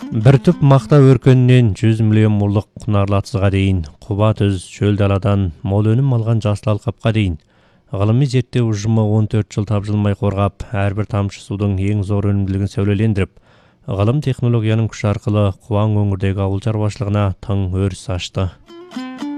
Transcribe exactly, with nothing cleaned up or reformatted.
Бір түп мақта өркөнінен жүз миллион мулдық құнарлатсыға дейін, құба түз шөл даладан мол өнім алған жасыл алқапқа дейін. Ғылыми зерттеу ұжымы он төрт жыл тапжылмай қорғап, әрбір тамшы судың ең зор өнімділігін сәулелендіріп, ғылым технологияның күші арқылы Қуаң өңірдегі ауыл шаруашылығына тың өріс ашты.